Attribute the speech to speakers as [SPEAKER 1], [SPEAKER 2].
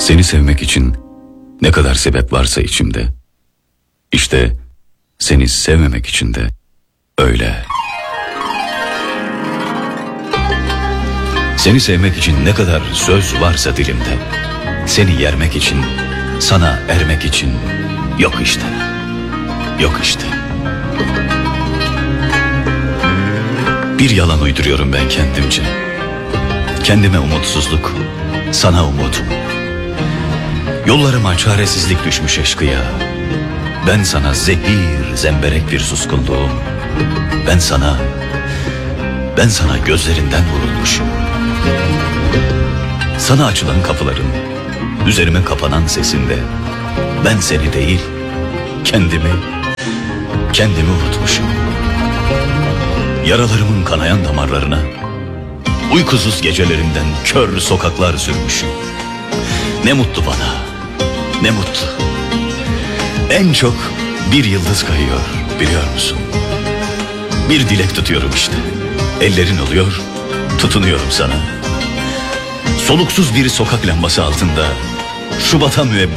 [SPEAKER 1] Seni sevmek için ne kadar sebep varsa içimde, İşte seni sevmemek için de öyle. Seni sevmek için ne kadar söz varsa dilimde, seni yermek için, sana ermek için yok işte. Yok işte. Bir yalan uyduruyorum ben kendimce. Kendime umutsuzluk, sana umudum. Yollarıma çaresizlik düşmüş eşkıya. Ben sana zehir, zemberek bir suskunluğum. Ben sana gözlerinden vurulmuşum. Sana açılan kapıların, üzerime kapanan sesinde ben seni değil, kendimi unutmuşum. Yaralarımın kanayan damarlarına uykusuz gecelerimden kör sokaklar sürmüşüm. Ne mutlu bana, ne mutlu. En çok bir yıldız kayıyor, biliyor musun? Bir dilek tutuyorum işte. Ellerin oluyor, tutunuyorum sana. Soluksuz bir sokak lambası altında Şubat'a müebbet